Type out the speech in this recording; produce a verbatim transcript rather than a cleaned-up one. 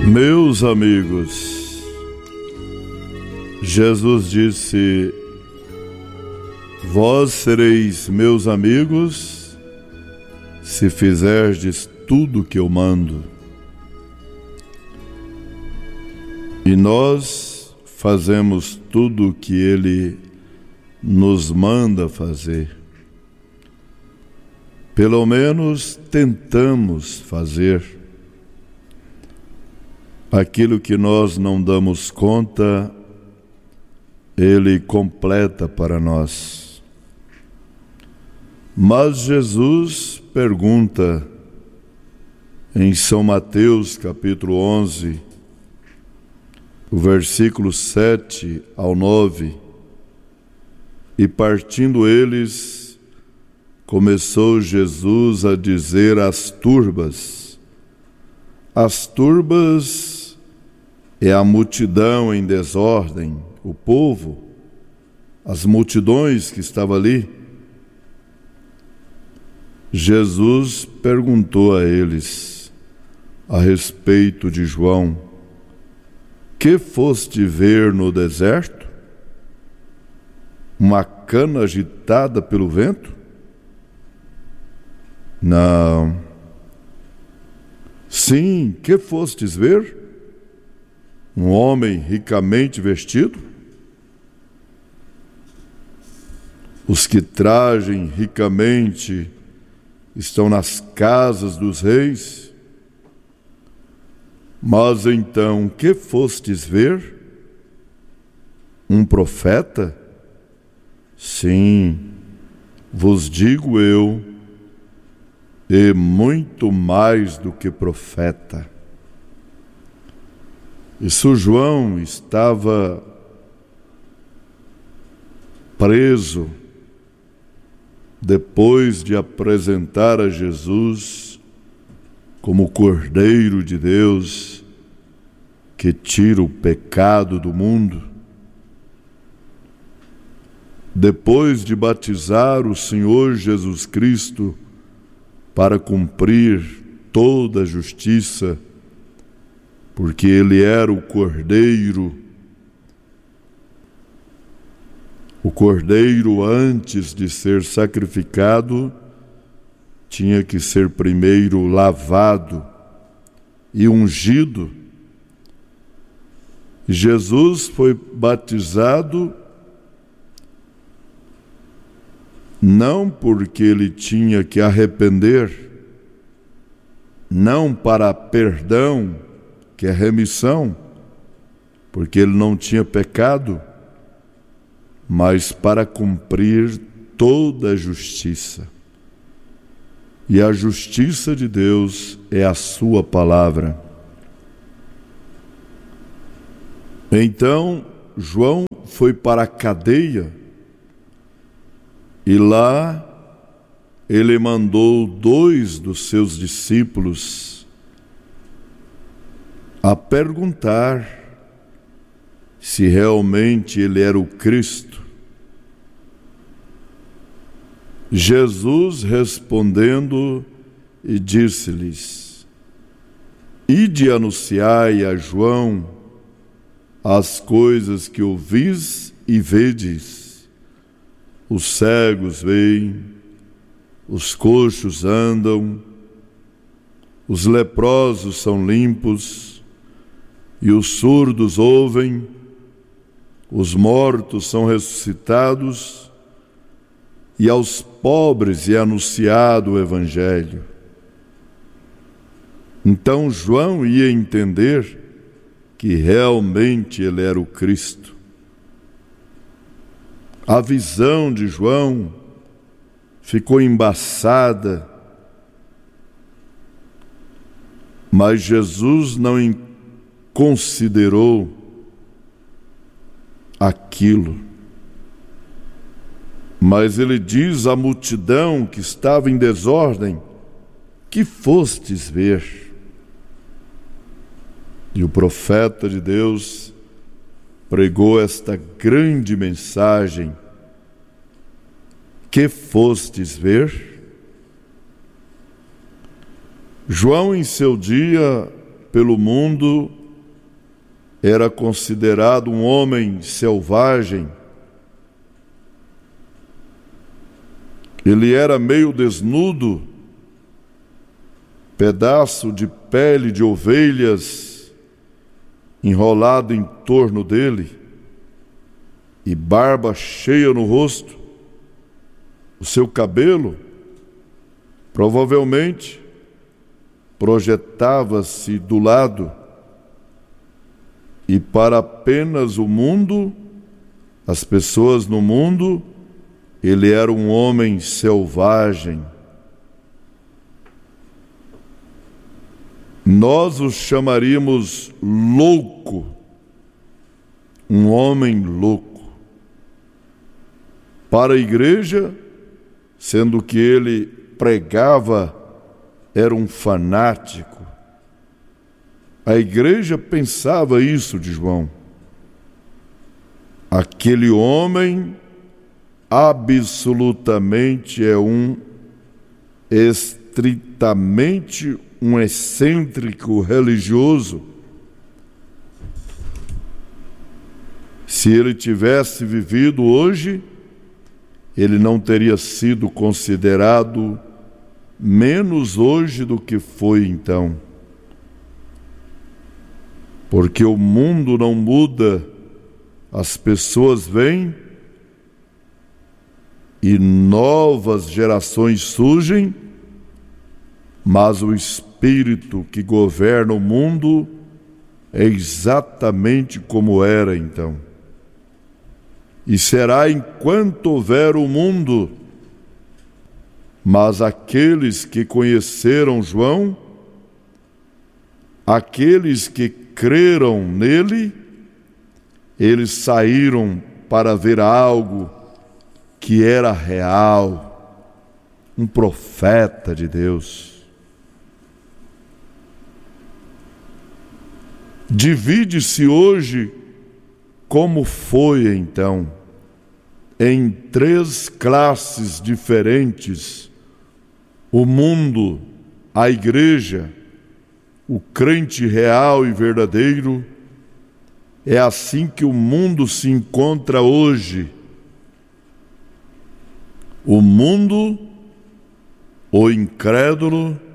Meus amigos, Jesus disse: vós sereis meus amigos se fizerdes tudo o que eu mando. E nós fazemos tudo o que Ele nos manda fazer. Pelo menos tentamos fazer. Aquilo que nós não damos conta, Ele completa para nós. Mas Jesus pergunta em São Mateus capítulo onze, o versículo sete ao nove, e partindo eles, começou Jesus a dizer às turbas. As turbas é a multidão em desordem, o povo, as multidões que estavam ali. Jesus perguntou a eles a respeito de João: que foste ver no deserto? Uma cana agitada pelo vento? Não. Sim, que fostes ver? Um homem ricamente vestido? Os que tragem ricamente estão nas casas dos reis. Mas então, que fostes ver? Um profeta? Sim, vos digo eu, e muito mais do que profeta. Isso João estava preso depois de apresentar a Jesus como Cordeiro de Deus que tira o pecado do mundo. Depois de batizar o Senhor Jesus Cristo para cumprir toda a justiça, porque Ele era o Cordeiro, o Cordeiro antes de ser sacrificado tinha que ser primeiro lavado e ungido. Jesus foi batizado não porque ele tinha que arrepender, não para perdão, que é remissão, porque ele não tinha pecado, mas para cumprir toda a justiça. E a justiça de Deus é a sua palavra. Então, João foi para a cadeia e lá ele mandou dois dos seus discípulos a perguntar se realmente ele era o Cristo. Jesus respondendo e disse-lhes: ide anunciai a João as coisas que ouvis e vedes. Os cegos veem, os coxos andam, os leprosos são limpos, e os surdos ouvem, os mortos são ressuscitados, e aos pobres é anunciado o Evangelho. Então João ia entender que realmente ele era o Cristo. A visão de João ficou embaçada, mas Jesus não considerou aquilo. Mas ele diz à multidão que estava em desordem: que fostes ver? E o profeta de Deus pregou esta grande mensagem: que fostes ver? João, em seu dia, pelo mundo era considerado um homem selvagem. Ele era meio desnudo, pedaço de pele de ovelhas enrolado em torno dele e barba cheia no rosto. O seu cabelo provavelmente projetava-se do lado, e para apenas o mundo, as pessoas no mundo, ele era um homem selvagem. Nós o chamaríamos louco, um homem louco. Para a igreja, sendo que ele pregava, era um fanático. A igreja pensava isso de João. Aquele homem absolutamente é um estritamente um excêntrico religioso. Se ele tivesse vivido hoje, ele não teria sido considerado menos hoje do que foi então. Porque o mundo não muda, as pessoas vêm e novas gerações surgem, mas o espírito que governa o mundo é exatamente como era então. E será enquanto houver o mundo. Mas aqueles que conheceram João, aqueles que creram nele, eles saíram para ver algo que era real, um profeta de Deus. Divide-se hoje, como foi então, em três classes diferentes: o mundo, a igreja, o crente real e verdadeiro. É assim que o mundo se encontra hoje. O mundo, o incrédulo,